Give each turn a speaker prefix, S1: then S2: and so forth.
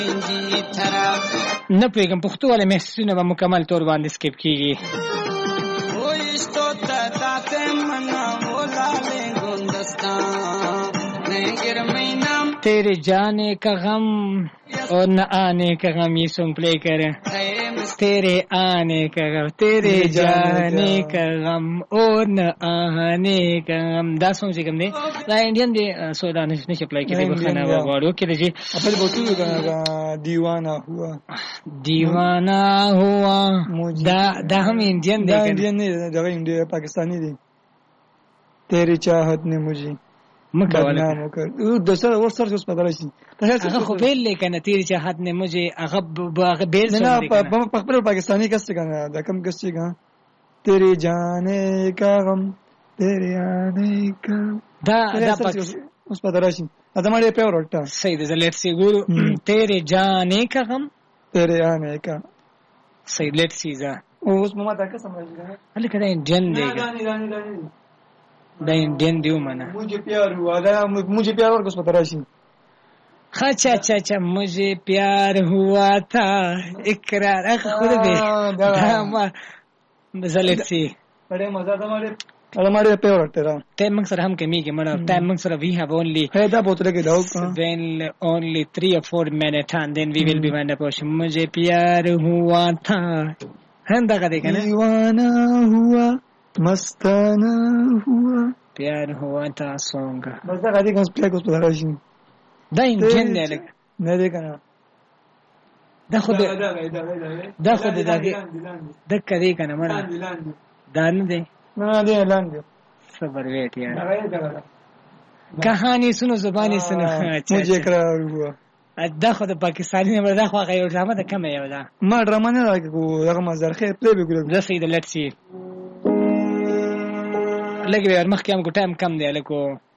S1: نه پوهېږم پښتو والے میسجونه به مکمل طور باندې سکیپ کېږي. तेरे जाने का गम और न आने का गम ये सॉन्ग प्ले करें. तेरे आने का गम, तेरे जाने का गम और न आने का गम. دا سونګ چې کوم دی دا انډین دی سو دا نشه پلی کېږي بخنه وغواړو کله چې
S2: خپل بوتو دیوانه هوا
S1: دیوانه هوا دا هم انډین دی.
S2: دا انډین نه دا انډیا پاکستانی دی. तेरी चाहत ने मुझे بدنام وکړ. دوسر اور سر اوس پدای شي
S1: هغه خو بیل لیکنه تیری چاحت نه مجھے هغه بیل
S2: نه په خپل پاکستانی کس څنګه دا کم کس څنګه तेरी जाने का गम तेरे आने का
S1: دا
S2: اوس پدای شي دا مړې په ورټه
S1: صحیح ده. لیټس سی ګورو तेरे जाने का गम
S2: तेरे आने का
S1: صحیح. لیټس سی ذا
S2: اوس مما دا څه سمجھګا
S1: هله کله انډین دی دا انډین دیو منه
S2: मुझे प्यार हुआ دا मुझे प्यार ورکوس پته راشي.
S1: اچھا اچھا اچھا मुझे प्यार हुआ था اقرار اخ خود دی دا ما زلت سی
S2: بڑے مزہ دا ہمارے پہ ورته را
S1: ته موږ سره هم کمیږي مړه ته موږ سره we have only
S2: دا بوتل کې داو
S1: when only 3 or 4 minutes and then we will be when the push मुझे प्यार हुआ था هندا کا دیکھنا
S2: دیوانہ ہوا مستانہ ہوا
S1: प्यार हुआ था सॉन्ग
S2: بس دا غادي کوم پلی کوس پدای شي
S1: دا انډین دی لکه
S2: نه دی کنه
S1: دا خود دا کدی کنه مړه دا نه دی
S2: نه دی اعلان دی
S1: صبر ویٹ یار کہانی سنو زبانی سنو.
S2: مجھے اقرار ہوا
S1: دا خود پاکستانی نه دا خو هغه یو ډرامه ده کمه یو ده
S2: ما ډرامه نه راکو هغه مزر خیر پلی به ګورم
S1: زه سید لیټ سی لګي ور مخ کې هم کو ټایم کم دی لکه